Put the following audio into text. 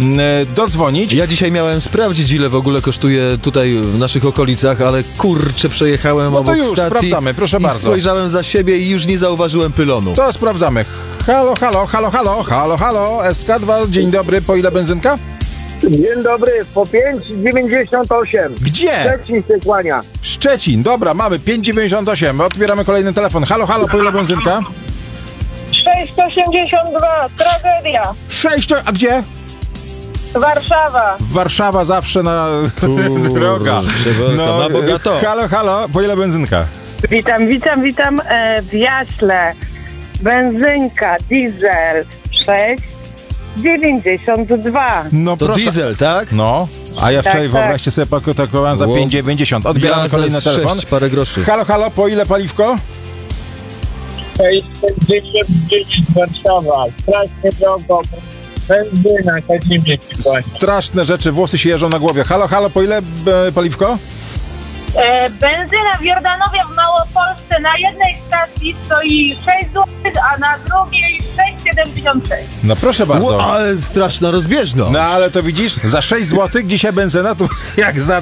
dodzwonić. Ja dzisiaj miałem sprawdzić, ile w ogóle kosztuje tutaj w naszych okolicach, ale kurczę, przejechałem No to obok już stacji sprawdzamy, proszę i bardzo. spojrzałem za siebie i już nie zauważyłem pylonu. To sprawdzamy. Halo, halo, halo, halo, halo, halo, SK2, dzień dobry, po ile benzynka? Dzień dobry, po 5,98. Gdzie? Szczecin się kłania. Szczecin, dobra, mamy 5,98, odbieramy kolejny telefon. Halo, halo, po ile benzynka? 682, tragedia. 6, a gdzie? Warszawa. Warszawa zawsze na droga. Ma bogato. Halo, halo, po ile benzynka? Witam w Jaśle. Benzynka, diesel 6,92. No To proszę. diesel, tak? No, a ja wczoraj tak. wyobraźcie sobie pakowałem za Wow. 5,90. Odbieramy Ja kolejny za telefon. 6 parę groszy. Halo, halo, po ile paliwko? 6,49 Warszawa. Strasznie drogo. Benzyna, chodzimy się kłania. Straszne rzeczy, włosy się jeżą na głowie. Halo, halo, po ile paliwko? Benzyna w Jordanowie w Małopolsce na jednej stacji stoi 6 zł, a na drugiej 6,76. No proszę bardzo. Ale straszna rozbieżność. No ale to widzisz, za 6 zł dzisiaj benzyna, to jak za